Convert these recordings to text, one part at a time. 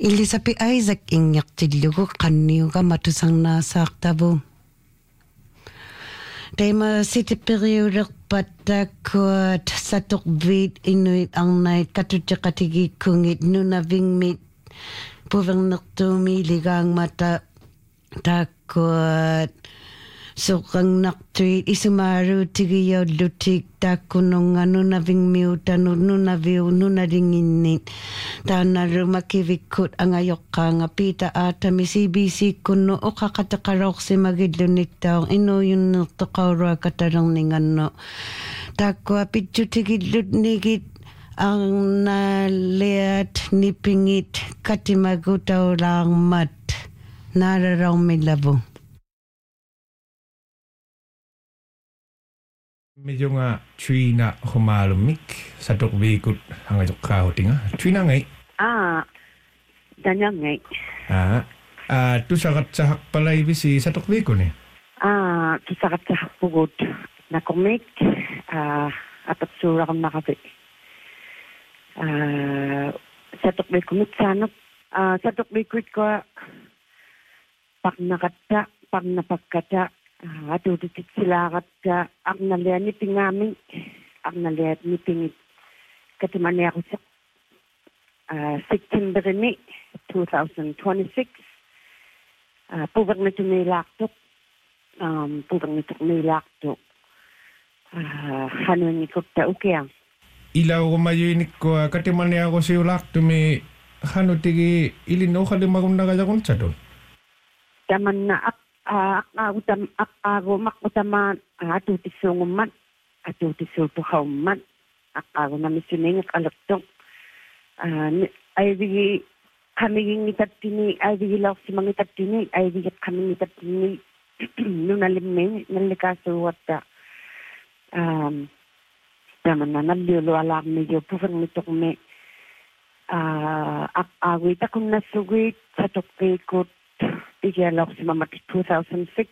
Elizabeth Isaac ingyaktillugu qanniuga matusangnaassaartavu. Teima sitiperiulerpat taakkuat satorviit inuit arnait katutiqatigikungit nunavingmit puvernertuumi ligaangmata taakkuat soqangnartuit isumaaruutigiyaullutik taakkununga nunavingmiutanu nunaviu nunalinginnit taannalumakivikkut angayoqqaanga piita aatami CBC kunnu uqaqataqaloorsimagillunittaor inuyunnertoqaurua katalerninganno taakkua pitjutigillut nigit arnaleat nipingit katimagutaulaarmat naararaummillavu. Medyo Trina humalumik sa tukbikot ang kahotinga. Trina ngay? Danya ngay. Tu sakat-sahak palay bisi sa tukbikot ni? Tu sakat-sahak pugod na kumik at sura kang nakabi. Sa tukbikot sanok. Sa tukbikot ko pag nakata, pag napagkata, atututik silakat ka ang nalian ni pingaming ang nalian ni pingit katimani ako sa September ni 2026 pubag na tumilaktok hanuan ni kukta ukiyang ilaw ko mayuinik ko katimani ako si ulakto may hanutigi ilino kalimagong nagayakon sa doon taman na ako makutama atutisungumman atutisultuhauman ako na misuning akalaktok ay di kami ngitatini ay di law si mangitatini ay di kami ngitatini nunalimmen nalikasuwat taman na nalilo alam medyo pufang nitok me awit akong nasugit sa tokpekot Tigalaw si Mama 2006.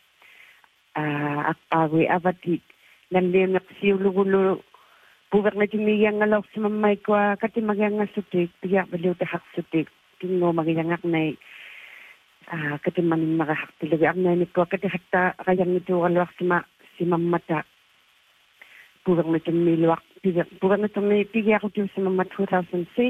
Awi avati nalinak si ulugulo puwer na tiniyang alaw si Mama ko kati magyang sutik tiyak baliw tahak sutik tingo magyangak na kati maning makahak tilaga ang nani ko kati hatta kayang ito alaw si Mama ta puwer na tinilwak puwer na tiniyang ako si Mama 2006.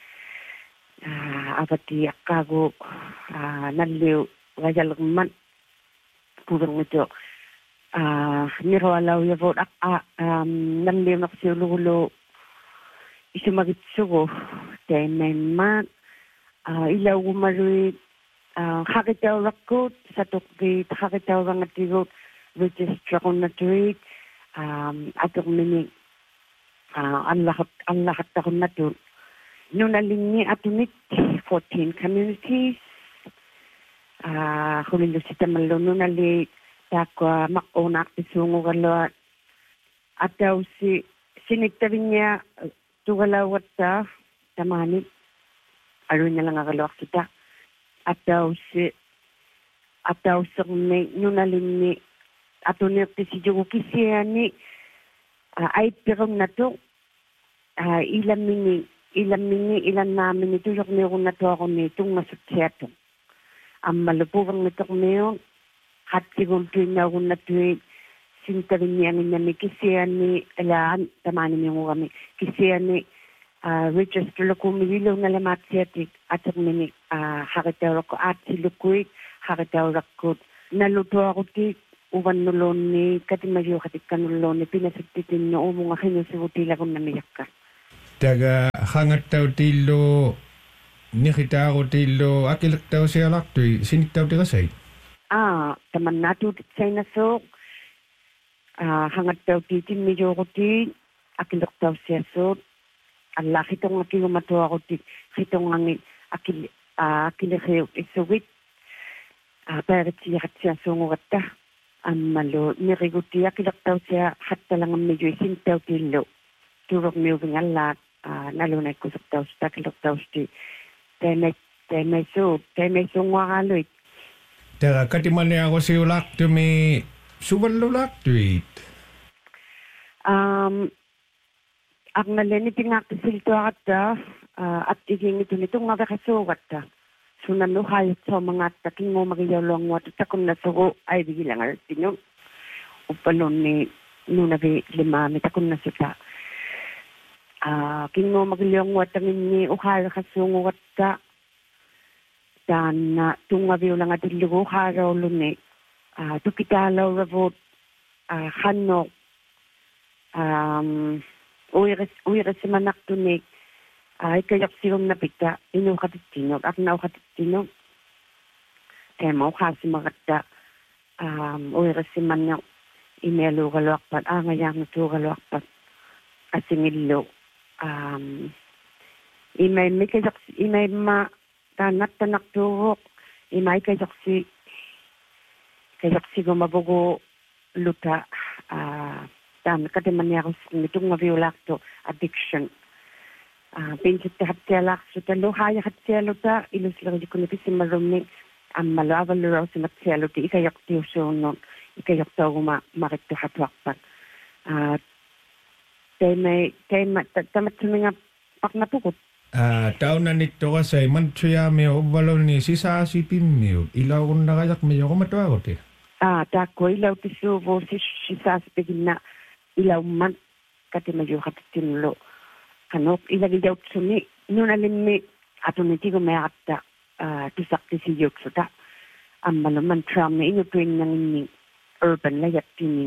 Abati akago naliw gajalagman purang ito nirwalaw yavot naliw na kasi ululo isumagitsugo tayo may man ilaw umaruit hakitaw rakot sa tukbit hakitaw rangatigot register ko na tuwit atong mini ang lahat ako na to Nunalingi atunit 14 communities. Hulilo si Tamalo nunali takwa makonak isungo galo at daw si sinigtarin niya tugalawat sa tamani aron niya lang agalawak kita at daw sa nunalingi atunit si Jogo Kisiani ay pirong na to ilan namin ito yung meron na to ako nitong masukseto. Ang malupurang nito ko meron, at siguro na ako na to sintarin niya ang inami kisiyan ni, alaan, tamanin niyo kami, kisiyan ni register ko mililaw na lamat siyatik at ang mini hakitawak ko at silukuit, hakitawak ko, naluto ako ti, uwan nulon ni, katimayo katik kanulon ni, pinasagtitin na umong akin yung siwutila kong namiyak ka. Taga hangat taw tilo nikita ko tilo akilak taw siya laktoy sinik taw ti kasay taman nato say nasok hangat taw ti medyo ko ti akilak taw siya so Allah kitong akilumato ako ti kitong ang akilak isugit para ti siya sungugat ta amalo niriguti akilak taw siya hatta lang medyo isin taw tilo turok moving Allah nalunay ko sa taos takilok taos ti temay so ngakaloy Tara katiman niya ako si ulak to may suban lulak to it ang nalini tingakisil to at at iging ito nito nga bakasugat ta. Sunan no hayat sa mga taking mo magiyawlong mo at takon na sugo ay bigilangar tinyo. Upalon ni nunabi lima mi takon na sita. King mo magiyawlong mo at tangin ni uhara kasungo at ta. Dan tunga biulang at ilugo haraw luni. Tukitalaw ravot hanok. Uiras si manak tunik. Ay kayak siyong napita, inukatitinog, at naukatitinog. Kaya mo kasi magata, oras si man yung imelo galwakpat, ngayang ito galwakpat, asingilo. Imay ma, tanat turok, imay kayak si gumabugo luta, dan katiman niya ako nitong mabiulak to, addiction. Pinsit te hatselak sutalo haya hatselo ta ilus lagi kuniti simarumni ammalo avaluro simatselo ti ikayok ti usuno ikayok ta uma marekto hatwakpak tamat suminga paknatukot taon na nito kasi mantuya may obalo ni sisasi pimyo ilaw kung nakayak medyo kumatawa ko ti tako ilaw ti subo sisasi pigin na ilaw man kati medyo hatitinlo kanok ilagi daw suni nunalin mi ato niti ko may akta tusak ti si yok suta malaman tram na inutuin ng ini urban layat tini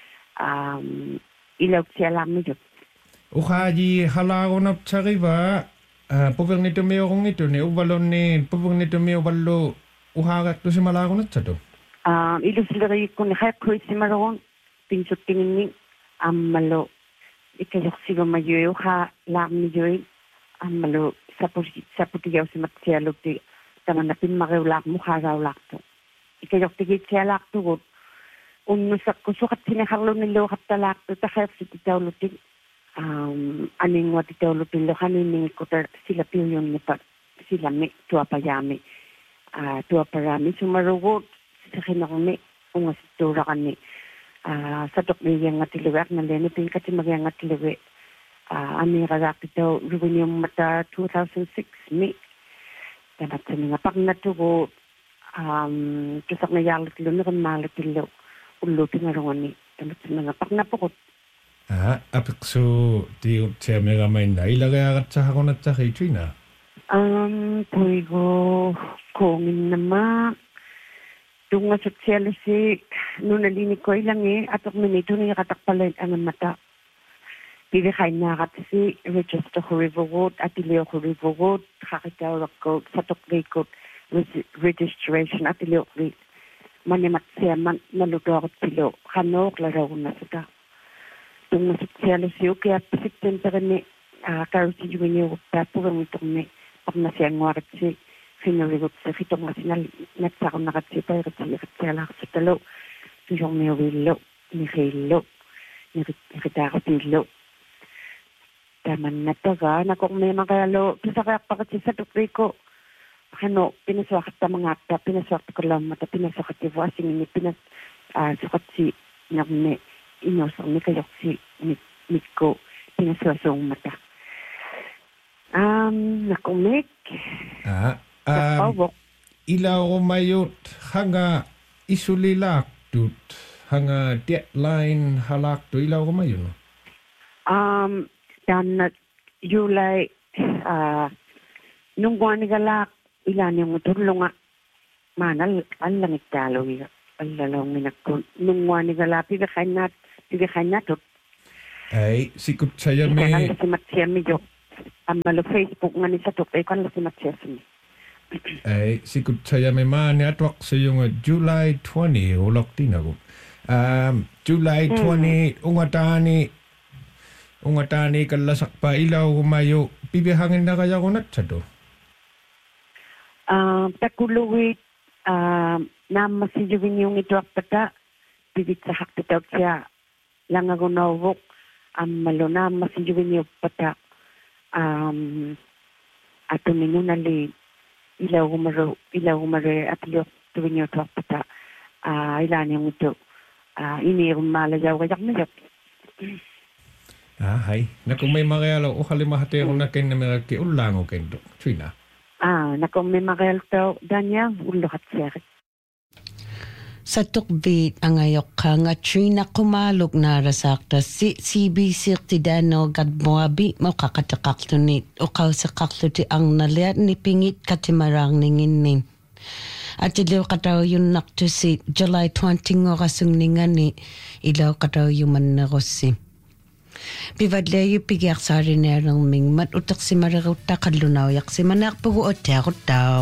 ilaw siya lang mi yok ukaji halago na tsari ba pupang nito may akong ito ni ubalon ni pupang nito may ubalo uhagak to si malago na tsato ilaw sila ko ni kaya ko si maroon pinsot tingin ni malo ikayok sigo mayoyo ha lang ni joy malo sa putigaw si matsialo ti tangan na pinmakaulak mo karawlak to ikayok tigit siya lak to god unusak ko sukat sinakarlo nilo katalak to takayok si titawlo ti aning wa titawlo ti lo kanining ko sila pilyon ni pa sila mi tuwa parami sumarugod sa kinakami ungas tura kani satok ni yang ngatiluwak na leni pingkat si magyang ngatiluwi ami karak ito revenue mata 2006 mi dapat sa mga pagnatugo tusak na yalit lo na kan malit ilo ulo tingarungan ni dapat sa mga pagnapukot apik so di siya may gamay na ilagay akat sa ako na sa kay Trina puigo kongin naman tunga sosyal si nunalini ko ilang atok minito na katakpalit ang mata. Bibigay na kat si register ko riverwood at ilio ko riverwood kakitawag ko sa toklay ko registration at ilio ko manimat siya naluto ako silo kanok laraw na sita. Tunga sosyal si kaya pisipin pa rin karosi yung inyo purang itong ni pag na siya ngarit si finurigot sa fitong masinal natsako nakatsipay katsala sa talo tuyong may wilo ni hilo ni kitako tilo taman na taga nakong may makayalo kisa kaya pakatsi sa tukri ko pinaswakat ta mga ta pinaswakat ko lang mata pinaswakat ti wasing ni pinaswakat si nakme inosang ni kayok si Miko pinaswasong mata nakumek ilaw ko mayot hanga isulilak tut hanga deadline halak to ilaw ko mayon dan July nung buwan ni galak ilan yung tulunga manal lang italo alalong minakon nung buwan ni galak pibigay na to ay sikut saya me ikan si Matsya mi jo amalo Facebook nga ni sa to ikan si Matsya mi ay sikut saya may mani atwak sa yung July 20 ulok din ako July 20 ungatani kalasak pa ilaw kumayo pibihangin na kaya ko sa to takuluwit namasiyugin yung ito pata bibit sa hakitaw siya lang ako nawok malo namasiyugin yung pata ato minunali ilaw umaro at liyok tuwin yung tuwak pata ilan yung ito ini yung malayaw kayak mayok Hay. Na kung may marealo, ukalimahati ako na kayo na miraki ulango kayo. China. Nakong may makelto, danya, ulukat siya. Sa tukbit ang ayok ka nga Trina kumalog na rasakta si CBC ti dano gadmoabi mo kakatakakto ni o kausakakto ti ang naliat ni pingit katimarang ningin. At ilaw kataw yung nakto si July 20 nga kasung ningan ni ilaw kataw yung man na si. Bivadle yung pigyak sa rin ng mingmat utak si maragawta kalunaw yak si manak pugo o tiakot daw.